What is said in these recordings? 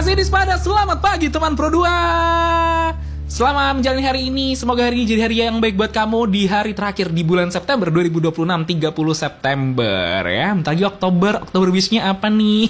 Saya Dispada, selamat pagi teman Pro 2. Selamat menjalani hari ini. Semoga hari ini jadi hari yang baik buat kamu di hari terakhir di bulan September 2026, 30 September ya. Bentar lagi Oktober wish-nya apa nih?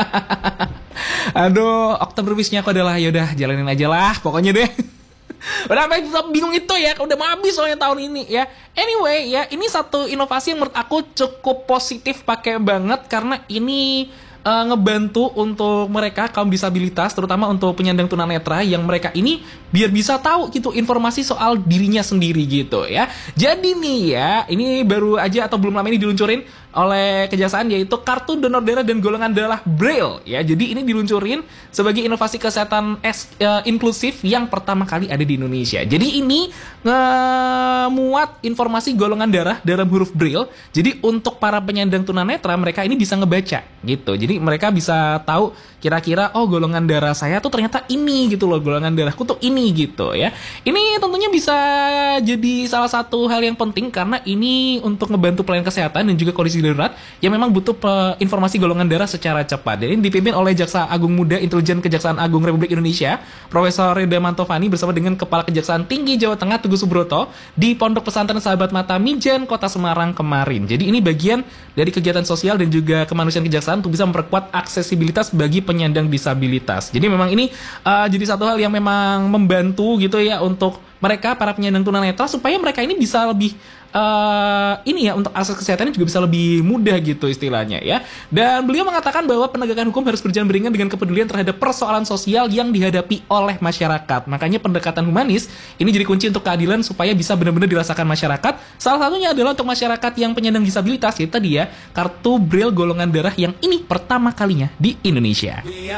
Aduh, Oktober wish-nya aku adalah yaudah jalanin aja lah pokoknya deh. Udah sampai bingung itu ya, udah mau habis soalnya tahun ini ya. Anyway ya, ini satu inovasi yang menurut aku cukup positif pakai banget karena ini ngebantu untuk mereka kaum disabilitas, terutama untuk penyandang tunanetra yang mereka ini biar bisa tahu gitu informasi soal dirinya sendiri gitu ya. Jadi nih ya, ini baru aja atau belum lama ini diluncurin oleh Kejaksaan, yaitu kartu donor darah dan golongan darah Braille ya. Jadi ini diluncurin sebagai inovasi kesehatan inklusif yang pertama kali ada di Indonesia. Jadi ini ngemuat informasi golongan darah dalam huruf Braille. Jadi untuk para penyandang tunanetra, mereka ini bisa ngebaca gitu. Jadi mereka bisa tahu kira-kira oh golongan darah saya tuh ternyata ini gitu loh, golongan darahku tuh ini gitu ya. Ini tentunya bisa jadi salah satu hal yang penting karena ini untuk ngebantu pelayanan kesehatan dan juga kondisi darurat yang memang butuh informasi golongan darah secara cepat. Dan ini dipimpin oleh Jaksa Agung Muda Intelijen Kejaksaan Agung Republik Indonesia, Profesor Rida Mantovani bersama dengan Kepala Kejaksaan Tinggi Jawa Tengah Teguh Subroto di Pondok Pesantren Sahabat Mata Mijen, Kota Semarang kemarin. Jadi ini bagian dari kegiatan sosial dan juga kemanusiaan kejaksaan untuk bisa memperkuat aksesibilitas bagi penyandang disabilitas. Jadi memang ini jadi satu hal yang memang membantu gitu ya untuk mereka para penyandang tunanetra supaya mereka ini bisa lebih ini ya, untuk akses kesehatannya juga bisa lebih mudah gitu istilahnya ya. Dan beliau mengatakan bahwa penegakan hukum harus berjalan beriringan dengan kepedulian terhadap persoalan sosial yang dihadapi oleh masyarakat. Makanya pendekatan humanis ini jadi kunci untuk keadilan supaya bisa benar-benar dirasakan masyarakat. Salah satunya adalah untuk masyarakat yang penyandang disabilitas, yaitu tadi ya kartu Braille golongan darah yang ini pertama kalinya di Indonesia.